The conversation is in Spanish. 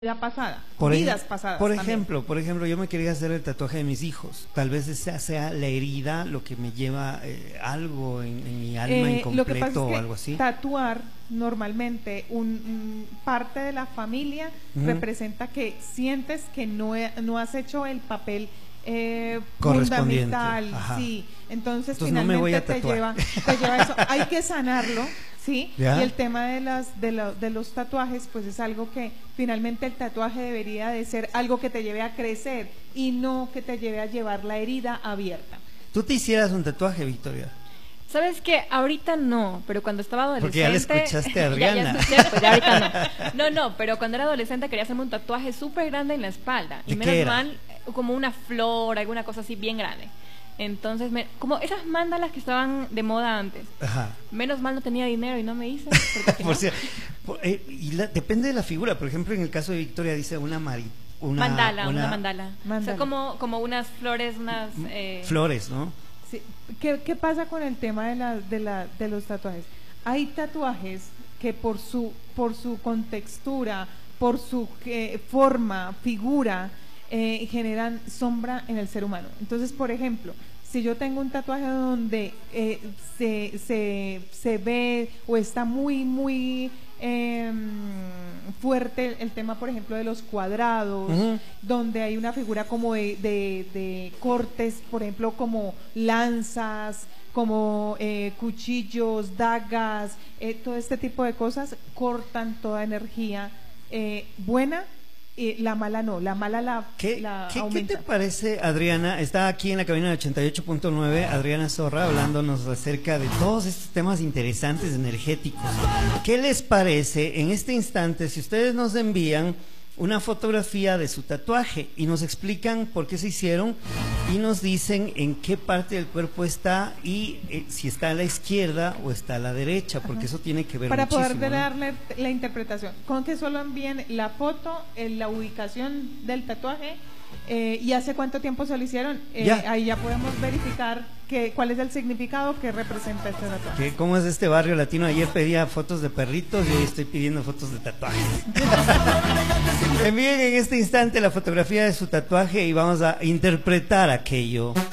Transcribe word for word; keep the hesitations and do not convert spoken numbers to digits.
vida pasada, por vidas ej pasadas. Por también. ejemplo, por ejemplo, yo me quería hacer el tatuaje de mis hijos. Tal vez esa sea la herida lo que me lleva eh, algo en, en mi alma Eh, incompleto lo que pasa es que o algo así. Tatuar normalmente un, un parte de la familia Ujú. representa que sientes que no, he, no has hecho el papel eh, Correspondiente. fundamental, Ajá. sí. Entonces, Entonces, finalmente no me voy a te tatuar. lleva, te lleva a eso. Hay que sanarlo, sí. ¿Ya? Y el tema de las de, lo, de los tatuajes, pues es algo que finalmente el tatuaje debería de ser algo que te lleve a crecer y no que te lleve a llevar la herida abierta. ¿Tú te hicieras un tatuaje, Victoria? ¿Sabes qué? Ahorita no, pero cuando estaba adolescente... Porque ya le escuchaste a Adriana. ya, ya escuché, pues ya ahorita no. No, no, pero cuando era adolescente quería hacerme un tatuaje súper grande en la espalda. Y ¿De menos qué era? mal, como una flor, alguna cosa así bien grande. Entonces, me, como esas mandalas que estaban de moda antes. Ajá. Menos mal no tenía dinero y no me hice. Porque si Por no- si- por- eh, y la- depende de la figura. Por ejemplo, en el caso de Victoria dice una mari, una mandala, una, mandala. O Mandala. sea, como, como unas flores, unas... eh, flores, ¿no? Sí. ¿Qué, ¿Qué pasa con el tema de, la, de, la, de los tatuajes? Hay tatuajes que por su, por su contextura, por su eh, forma, figura, eh, generan sombra en el ser humano. Entonces, por ejemplo, si yo tengo un tatuaje donde eh, se, se, se ve o está muy, muy eh, fuerte el tema, por ejemplo, de los cuadrados, Ujú. donde hay una figura como de, de, de cortes, por ejemplo, como lanzas, como eh, cuchillos, dagas, eh, todo este tipo de cosas cortan toda energía eh, buena. Y la mala no, la mala la, ¿Qué, la qué- ¿qué aumenta. te parece, Adriana? Está aquí en la cabina de ochenta y ocho punto nueve, Adriana Zorra, hablándonos acerca de todos estos temas interesantes energéticos. ¿Qué les parece en este instante si ustedes nos envían una fotografía de su tatuaje y nos explican por qué se hicieron y nos dicen en qué parte del cuerpo está y eh, si está a la izquierda o está a la derecha, porque Ajá. eso tiene que ver Para muchísimo, poder ¿no? darle la interpretación, con que solo envíen la foto, eh, la ubicación del tatuaje eh, y hace cuánto tiempo se lo hicieron, eh, Ya. ahí ya podemos verificar que, cuál es el significado que representa este tatuaje. ¿Qué- ¿Cómo es este barrio latino? Ayer pedía fotos de perritos y hoy estoy pidiendo fotos de tatuajes. Envíen en este instante la fotografía de su tatuaje y vamos a interpretar aquello